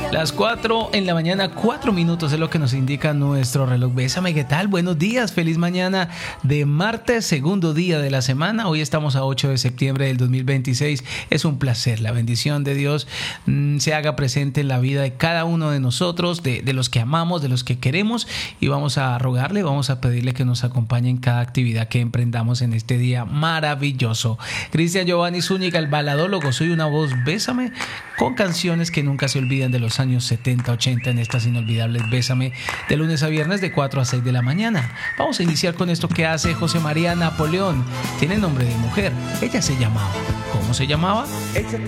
Las 4 en la mañana, 4 minutos es lo que nos indica nuestro reloj. Bésame, ¿qué tal? Buenos días, feliz mañana de martes, segundo día de la semana. Hoy estamos a 8 de septiembre del 2026. Es un placer, la bendición de Dios se haga presente en la vida de cada uno de nosotros, de los que amamos, de los que queremos, y vamos a rogarle, vamos a pedirle que nos acompañe en cada actividad que emprendamos en este día maravilloso. Cristian Giovanni Zúñiga, el baladólogo, soy una voz, bésame, con canciones que nunca se olvidan de los años 70, 80 en estas inolvidables Bésame, de lunes a viernes de 4 a 6 de la mañana. Vamos a iniciar con esto que hace José María Napoleón. Tiene nombre de mujer. Ella se llamaba. ¿Cómo se llamaba? Échate